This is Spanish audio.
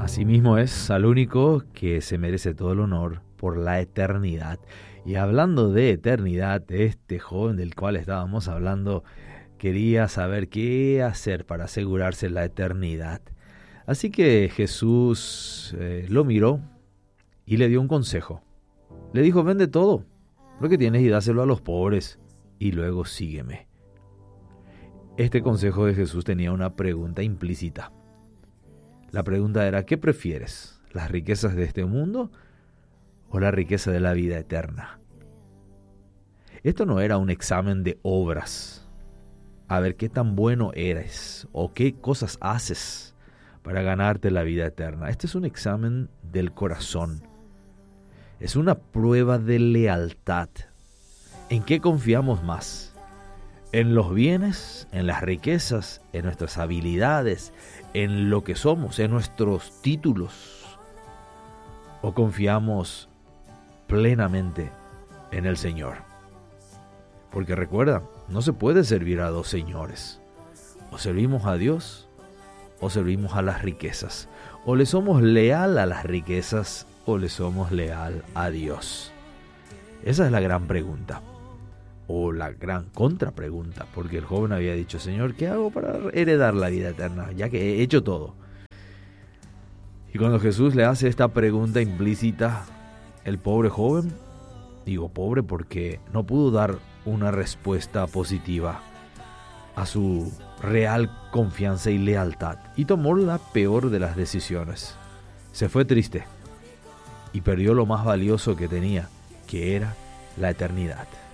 Asimismo es al único que se merece todo el honor por la eternidad. Y hablando de eternidad, este joven del cual estábamos hablando quería saber qué hacer para asegurarse la eternidad. Así que Jesús lo miró y le dio un consejo. Le dijo: vende todo lo que tienes y dáselo a los pobres y luego sígueme. Este consejo de Jesús tenía una pregunta implícita. La pregunta era: ¿qué prefieres? ¿Las riquezas de este mundo o la riqueza de la vida eterna? Esto no era un examen de obras, a ver qué tan bueno eres o qué cosas haces para ganarte la vida eterna. Este es un examen del corazón. Es una prueba de lealtad. ¿En qué confiamos más? ¿En los bienes, en las riquezas, en nuestras habilidades, en lo que somos, en nuestros títulos? ¿O confiamos plenamente en el Señor? Porque recuerda, no se puede servir a dos señores. O servimos a Dios o servimos a las riquezas. O le somos leal a las riquezas o le somos leal a Dios. Esa es la gran pregunta. O la gran contrapregunta, porque el joven había dicho: Señor, ¿qué hago para heredar la vida eterna? Ya que he hecho todo. Y cuando Jesús le hace esta pregunta implícita, el pobre joven, digo pobre porque no pudo dar una respuesta positiva a su real confianza y lealtad, y tomó la peor de las decisiones. Se fue triste y perdió lo más valioso que tenía, que era la eternidad.